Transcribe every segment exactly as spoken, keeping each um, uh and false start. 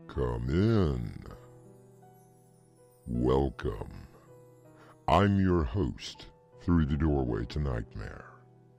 Come in. Welcome. I'm your host through the doorway to nightmare.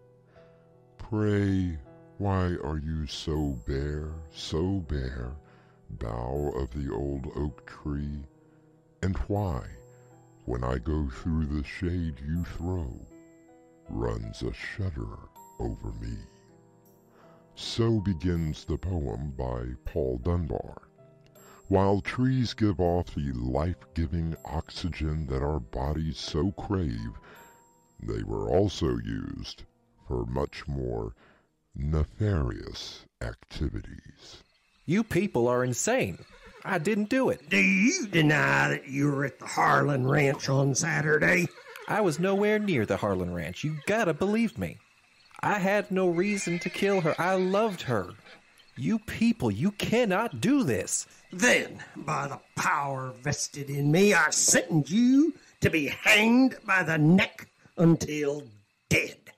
Pray, why are you so bare, so bare, bough of the old oak tree? And why, when I go through the shade you throw, runs a shudder over me? So begins the poem by Paul Dunbar. While trees give off the life-giving oxygen that our bodies so crave, they were also used for much more nefarious activities. You people are insane. I didn't do it. Do you deny that you were at the Harlan Ranch on Saturday? I was nowhere near the Harlan Ranch. You gotta believe me. I had no reason to kill her. I loved her. You people, you cannot do this. Then, by the power vested in me, I sentence you to be hanged by the neck until dead.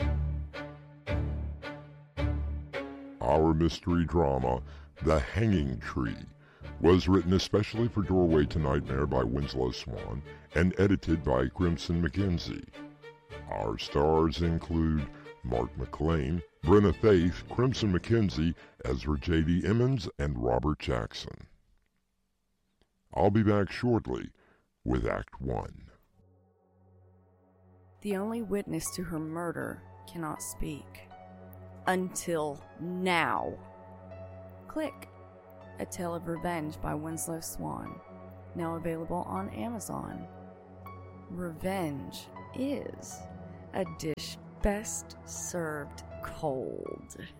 Our mystery drama, The Hanging Tree, was written especially for Doorway to Nightmare by Winslow Swan and edited by Crimson McKenzie. Our stars include Mark McLean, Brenna Faith, Crimson McKenzie, Ezra J D. Emmons, and Robert Jackson. I'll be back shortly with Act One. The only witness to her murder cannot speak. Until now. Click. A Tale of Revenge by Winslow Swan. Now available on Amazon. Revenge is a dish best served cold.